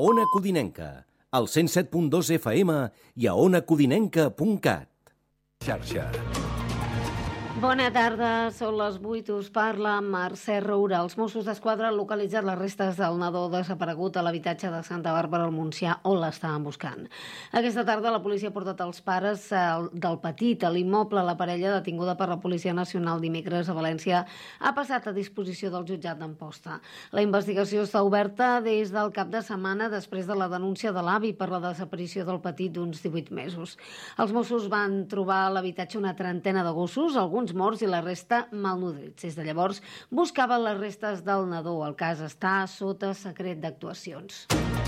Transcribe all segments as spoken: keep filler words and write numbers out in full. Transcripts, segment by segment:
Ona Codinenca, al cent set punt dos F M i a ona codinenca punt cat. Xarxa. Bona tarda, són les vuit, us parla Mercè Roura. Els Mossos d'Esquadra han localitzat les restes del nadó desaparegut a l'habitatge de Santa Bàrbara al Montsià, on l'estaven buscant. Aquesta tarda la policia ha portat els pares del petit a l'immoble. La parella, detinguda per la Policia Nacional dimecres a València, ha passat a disposició del jutjat d'Amposta. La investigació està oberta des del cap de setmana després de la denúncia de l'avi per la desaparició del petit d'uns divuit mesos. Els Mossos van trobar a l'habitatge una trentena de gossos, alguns morts i la resta malnodrits. Des de llavors buscaven les restes del nadó. El cas està sota secret d'actuacions.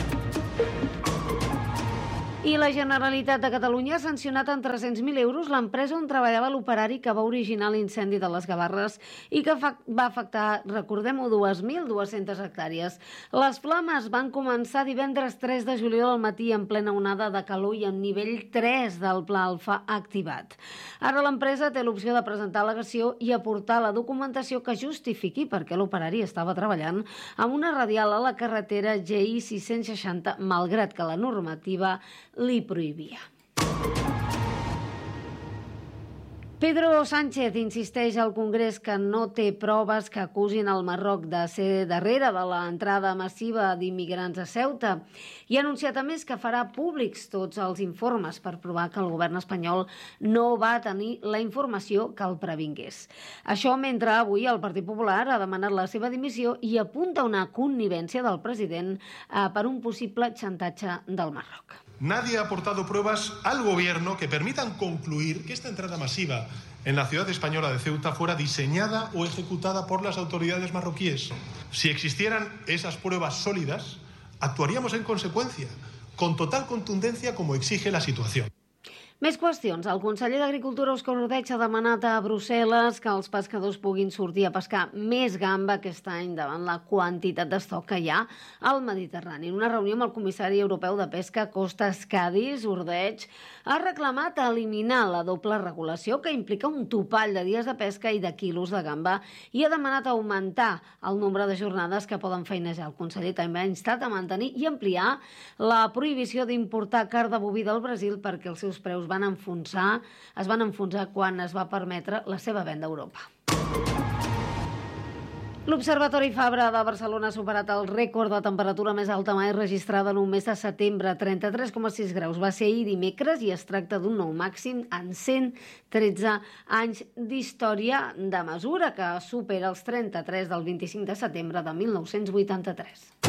I la Generalitat de Catalunya ha sancionat en tres-cents mil euros l'empresa on treballava l'operari que va originar l'incendi de les Gavarres i que va afectar, recordem-ho, dos mil dues-centes hectàrees. Les flames van començar divendres tres de juliol al matí en plena onada de calor i en nivell tres del Pla Alfa activat. Ara l'empresa té l'opció de presentar al·legació i aportar la documentació que justifiqui perquè l'operari estava treballant amb una radial a la carretera G I sis-cents seixanta, malgrat que la normativa li prohibia. Pedro Sánchez insisteix al Congrés que no té proves que acusin el Marroc de ser darrere de l'entrada massiva d'immigrants a Ceuta i ha anunciat a més que farà públics tots els informes per provar que el govern espanyol no va tenir la informació que el previngués. Això mentre avui el Partit Popular ha demanat la seva dimissió i apunta una connivència del president eh, per un possible xantatge del Marroc. Nadie ha aportado pruebas al gobierno que permitan concluir que esta entrada masiva en la ciudad española de Ceuta fuera diseñada o ejecutada por las autoridades marroquíes. Si existieran esas pruebas sólidas, actuaríamos en consecuencia, con total contundencia como exige la situación. Més qüestions. El conseller d'Agricultura, Òscar Ordeig, ha demanat a Brussel·les que els pescadors puguin sortir a pescar més gamba aquest any davant la quantitat d'estoc que hi ha al Mediterrani. En una reunió amb el comissari europeu de pesca, Kostas Kadis, Ordeig ha reclamat eliminar la doble regulació que implica un topall de dies de pesca i de quilos de gamba i ha demanat augmentar el nombre de jornades que poden feinejar. El conseller també ha instat a mantenir i ampliar la prohibició d'importar carn de boví del Brasil perquè els seus preus van enfonsar, es van enfonsar quan es va permetre la seva venda a Europa. L'Observatori Fabra de Barcelona ha superat el rècord de temperatura més alta mai registrada en un mes de setembre, trenta-tres coma sis graus. Va ser ahir dimecres i es tracta d'un nou màxim en cent tretze anys d'història de mesura que supera els trenta-tres del vint-i-cinc de setembre de mil nou-cents vuitanta-tres.